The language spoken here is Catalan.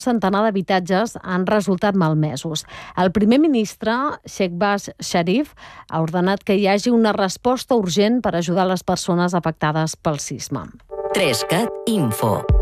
centenar d'habitatges han resultat malmesos. El primer ministre, Shehbaz Sharif, ha ordenat que hi hagi una resposta urgent per ajudar les persones afectades pel sisme. 3CAT Info.